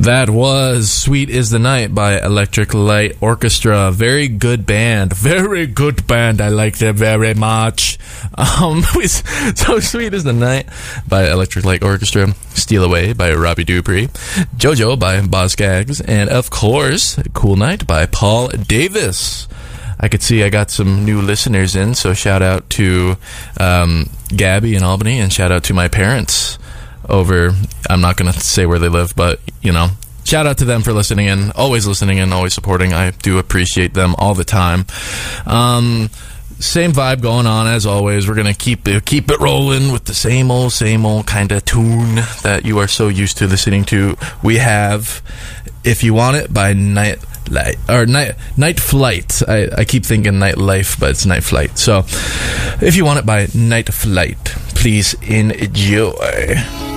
That was Sweet is the Night by Electric Light Orchestra. Very good band. Very good band. I liked it very much. So Sweet is the Night by Electric Light Orchestra. Steal Away by Robbie Dupree. JoJo by Boz Scaggs. And of course, Cool Night by Paul Davis. I could see I got some new listeners in, so shout out to Gabby in Albany, and shout out to my parents over, I'm not going to say where they live, but, you know, shout out to them for listening in, always supporting. I do appreciate them all the time. Same vibe going on as always. We're going to keep it rolling with the same old kind of tune that you are so used to listening to. We have If You Want It by Night Flight. I keep thinking Nightlife, but it's Night Flight. So If You Want It by Night Flight, please enjoy.